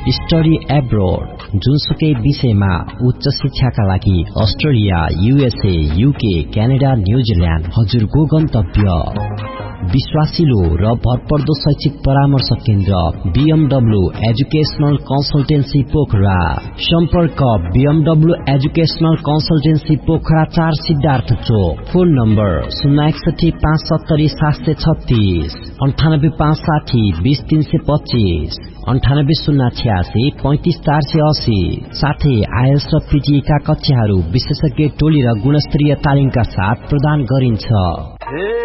Study abroad, जुनसुकै विषयमा उच्च शिक्षाका लागि Australia, USA, UK, Canada, New Zealand हजुरको गन्तव्य। विश्वासिलो र भरपर्दो शैक्षिक परामर्श केन्द्र BMW एजुकेशनल कन्सल्टेन्सी पोखरा। सम्पर्क BMW educational consultancy Pokhara 4 Siddhartha चोक। Phone number 0617570 736, 98560 20325, 98086 35480। साथै IELTS र PTE का कक्षाहरू विशेषज्ञ टोली र गुणस्तरीय तालिमका साथ प्रदान गरिन्छ।